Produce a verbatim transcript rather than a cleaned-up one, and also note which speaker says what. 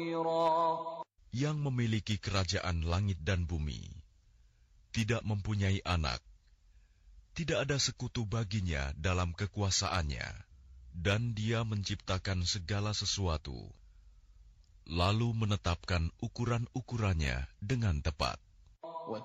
Speaker 1: yang memiliki kerajaan langit dan bumi, tidak mempunyai anak, tidak ada sekutu baginya dalam kekuasaannya, dan Dia menciptakan segala sesuatu, lalu menetapkan ukuran-ukurannya dengan tepat.